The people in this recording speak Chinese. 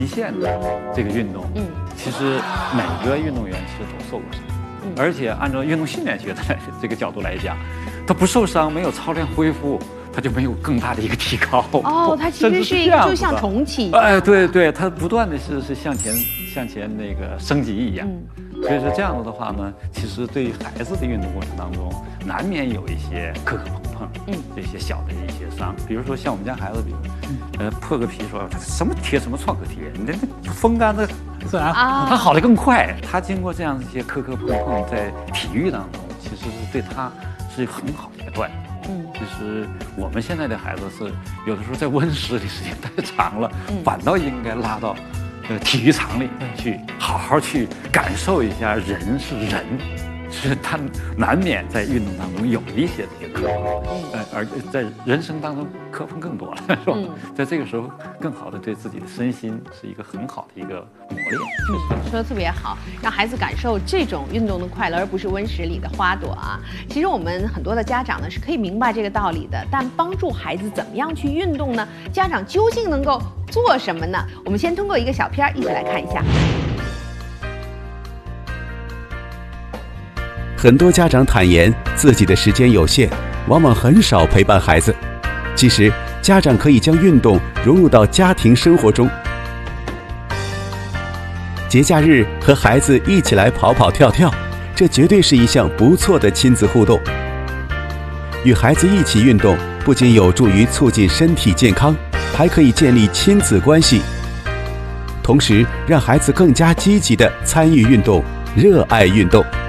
极限的这个运动，其实每个运动员其实都受过伤，而且按照运动训练学的这个角度来讲，他不受伤，没有操练恢复，他就没有更大的一个提高。 哦，它其实是一个就像重启。 哎，对对，它不断的是向前那个升级一样。所以说这样子的话呢，其实对于孩子的运动过程当中，难免有一些磕磕碰碰，这些小的一些伤，比如说像我们家孩子，比如破个皮说他什么贴什么创可贴，你这风干的自然好，他好的更快。他经过这样一些磕磕碰碰，在体育当中，其实是对他是很好的一个锻炼。其实我们现在的孩子是有的时候在温室里时间太长了，反倒应该拉到体育场里去，好好去感受一下人是人，是他难免在运动当中有一些这个磕碰，而在人生当中磕碰更多了，是吧？在这个时候更好的对自己的身心是一个很好的一个磨练。 说得特别好，让孩子感受这种运动的快乐，而不是温室里的花朵啊。其实我们很多的家长呢是可以明白这个道理的，但帮助孩子怎么样去运动呢？家长究竟能够做什么呢？我们先通过一个小片一起来看一下。 很多家长坦言自己的时间有限，往往很少陪伴孩子。其实，家长可以将运动融入到家庭生活中。节假日和孩子一起来跑跑跳跳，这绝对是一项不错的亲子互动。与孩子一起运动，不仅有助于促进身体健康，还可以建立亲子关系，同时让孩子更加积极地参与运动，热爱运动。